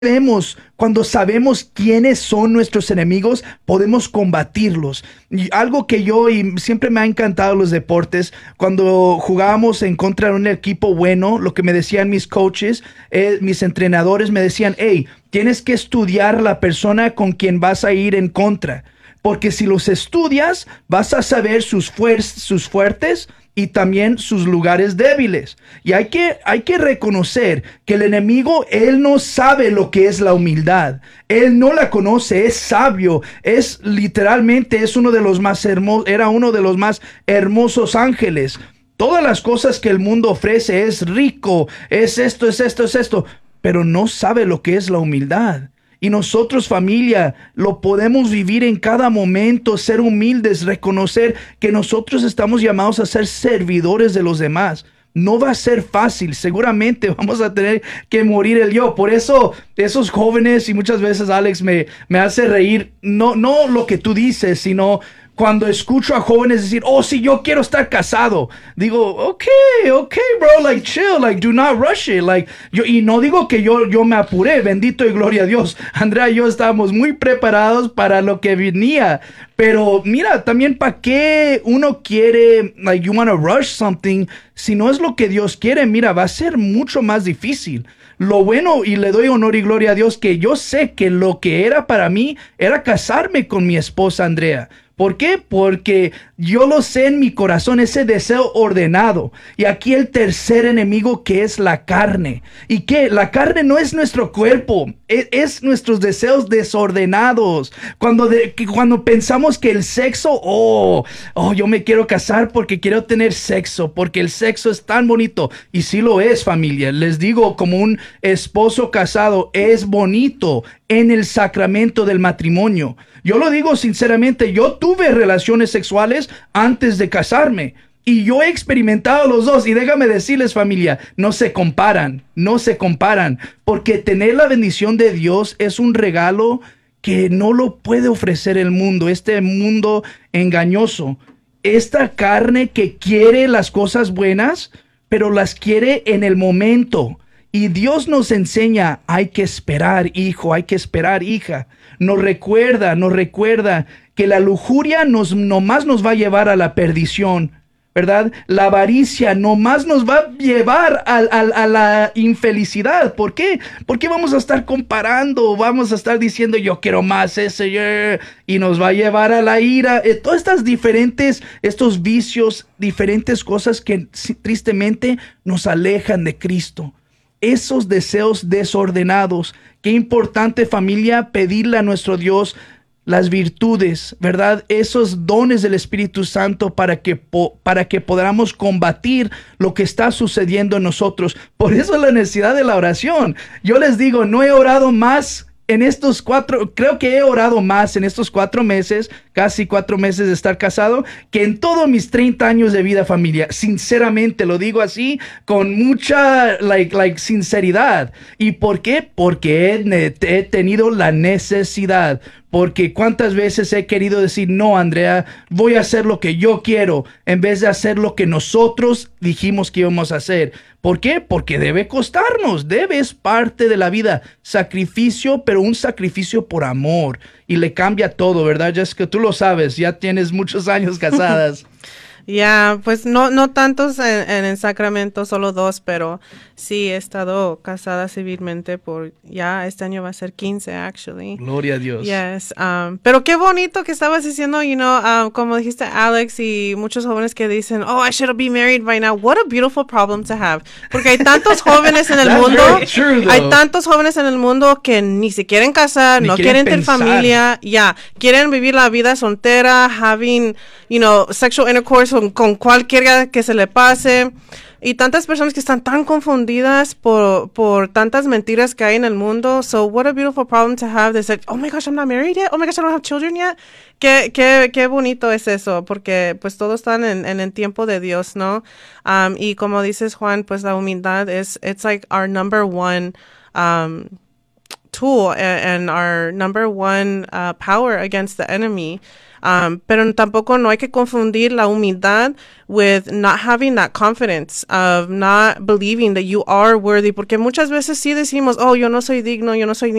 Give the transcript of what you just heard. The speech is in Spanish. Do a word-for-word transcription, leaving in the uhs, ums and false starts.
Vemos, cuando sabemos quiénes son nuestros enemigos, podemos combatirlos. Y algo que yo, y siempre me ha encantado los deportes, cuando jugábamos en contra de un equipo bueno, lo que me decían mis coaches, eh, mis entrenadores me decían, hey, tienes que estudiar la persona con quien vas a ir en contra. Porque si los estudias, vas a saber sus, fuer sus fuertes y también sus lugares débiles. Y hay que, hay que reconocer que el enemigo, él no sabe lo que es la humildad. Él no la conoce, es sabio, es literalmente, es uno de los más hermosos, era uno de los más hermosos ángeles. Todas las cosas que el mundo ofrece, es rico, es esto, es esto, es esto, pero no sabe lo que es la humildad. Y nosotros, familia, lo podemos vivir en cada momento, ser humildes, reconocer que nosotros estamos llamados a ser servidores de los demás. No va a ser fácil, seguramente vamos a tener que morir el yo. Por eso esos jóvenes, y muchas veces Alex me, me hace reír, no, no lo que tú dices, sino cuando escucho a jóvenes decir, oh, sí, yo quiero estar casado. Digo, ok, ok, bro, like, chill, like, do not rush it. Like, yo, y no digo que yo, yo me apuré, bendito y gloria a Dios. Andrea y yo estábamos muy preparados para lo que venía. Pero mira, también para qué uno quiere, like, you want to rush something, si no es lo que Dios quiere, mira, va a ser mucho más difícil. Lo bueno, y le doy honor y gloria a Dios, que yo sé que lo que era para mí era casarme con mi esposa Andrea. ¿Por qué? Porque yo lo sé en mi corazón, ese deseo ordenado. Y aquí el tercer enemigo, que es la carne. ¿Y qué? La carne no es nuestro cuerpo, es, es nuestros deseos desordenados. Cuando, de, cuando pensamos que el sexo, oh, oh, yo me quiero casar porque quiero tener sexo, porque el sexo es tan bonito. Y sí lo es, familia. Les digo, como un esposo casado, es bonito en el sacramento del matrimonio. Yo lo digo sinceramente, yo tuve relaciones sexuales antes de casarme y yo he experimentado los dos, y déjame decirles, familia, no se comparan, no se comparan, porque tener la bendición de Dios es un regalo que no lo puede ofrecer el mundo, este mundo engañoso, esta carne que quiere las cosas buenas, pero las quiere en el momento. Y Dios nos enseña, hay que esperar, hijo, hay que esperar, hija. Nos recuerda, nos recuerda que la lujuria nos, nomás nos va a llevar a la perdición, ¿verdad? La avaricia nomás nos va a llevar a, a, a la infelicidad. ¿Por qué? Porque vamos a estar comparando, vamos a estar diciendo, yo quiero más ese, yeah, y nos va a llevar a la ira. Eh, todas estas diferentes, estos vicios, diferentes cosas que tristemente nos alejan de Cristo. Esos deseos desordenados. Qué importante, familia, pedirle a nuestro Dios las virtudes, ¿verdad? Esos dones del Espíritu Santo para que, po para que podamos combatir lo que está sucediendo en nosotros. Por eso la necesidad de la oración. Yo les digo, no he orado más en estos cuatro, creo que he orado más en estos cuatro meses, casi cuatro meses de estar casado, que en todos mis treinta años de vida, familia. Sinceramente, lo digo así, con mucha, like, like, sinceridad. ¿Y por qué? Porque he, he tenido la necesidad. Porque cuántas veces he querido decir, no, Andrea, voy a hacer lo que yo quiero, en vez de hacer lo que nosotros dijimos que íbamos a hacer. ¿Por qué? Porque debe costarnos, debe, es parte de la vida. Sacrificio, pero un sacrificio por amor. Y le cambia todo, ¿verdad, Jessica? Tú lo sabes, ya tienes muchos años casadas. Ya, yeah, pues no no tantos en, en el Sacramento, solo dos, pero sí he estado casada civilmente por, ya este año va a ser quince, actually. Gloria a Dios. Yes, um, pero qué bonito que estabas diciendo, you know, um, como dijiste Alex y muchos jóvenes que dicen, oh, I should be married by now. What a beautiful problem to have. Porque hay tantos jóvenes en el mundo, true, hay tantos jóvenes en el mundo que ni se quieren casar, ni no quieren, quieren tener pensar. familia, ya, yeah, quieren vivir la vida soltera, having, you know, sexual intercourse con, con cualquiera que se le pase. Y tantas personas que están tan confundidas por, por tantas mentiras que hay en el mundo. So, what a beautiful problem to have. They said, oh my gosh, I'm not married yet. Oh my gosh, I don't have children yet. Qué, qué, qué bonito es eso, porque pues todos están en, en el tiempo de Dios, ¿no? Um, y como dices, Juan, pues la humildad es, it's like our number one um, tool and, and our number one uh, power against the enemy. Um, pero tampoco no hay que confundir la humildad with not having that confidence of not believing that you are worthy, porque muchas veces sí decimos, oh, yo no soy digno, yo no soy